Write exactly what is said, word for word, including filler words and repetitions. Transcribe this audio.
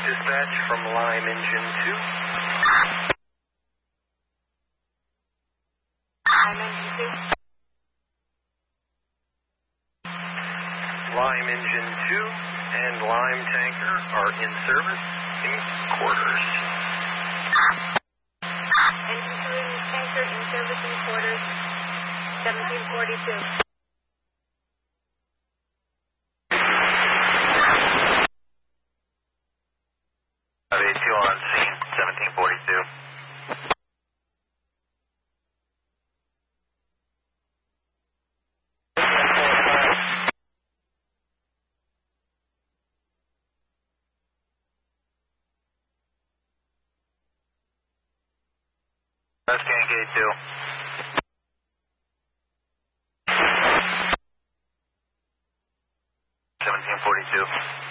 dispatch from Lime Engine two. Lime Engine two. Lime Engine two and Lime Tanker are in service in quarters. Engine two and Tanker in service in quarters. seventeen forty-two. two on scene, seventeen forty-two. Let's gate two. seventeen forty-two.